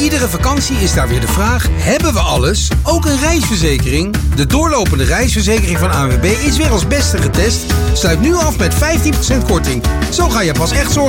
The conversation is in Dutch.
Iedere vakantie is daar weer de vraag, hebben we alles? Ook een reisverzekering? De doorlopende reisverzekering van ANWB is weer als beste getest. Sluit nu af met 15% korting. Zo ga je pas echt zorgen